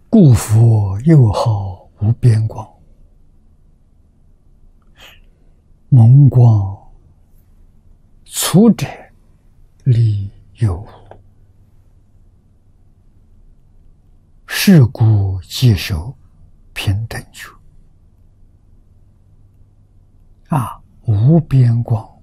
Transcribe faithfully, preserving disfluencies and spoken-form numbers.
故佛又好无边光，蒙光粗者利有无，是故即受平等觉。啊，无边光